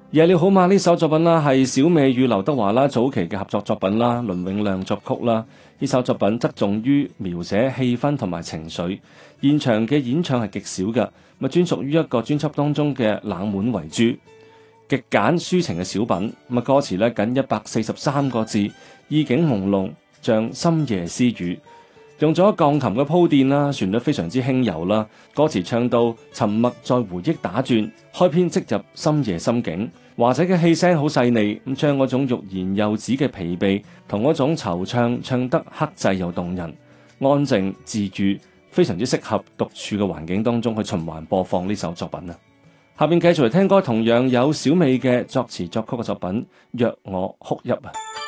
夜了好嗎呢首作品啦，係小美與劉德華啦早期嘅合作作品啦，倫永亮作曲啦。呢首作品側重於描寫氣氛同埋情緒，現場嘅演唱係極少嘅，專屬於一個專輯當中嘅冷門為主，極簡抒情嘅小品。歌詞咧僅143個字，意境朦朧，像深夜私語。用咗鋼琴嘅鋪墊啦，旋律非常之輕柔啦。歌詞唱到沉默在回憶打轉，開篇即入深夜心境。華仔嘅氣聲好細膩，咁將嗰種欲言又止嘅疲憊同嗰種惆悵唱得克制又動人，安靜自癒，非常之適合獨處嘅環境當中去循環播放呢首作品啊！下邊繼續嚟聽歌，同樣有小美嘅作詞作曲嘅作品《若我哭泣》啊！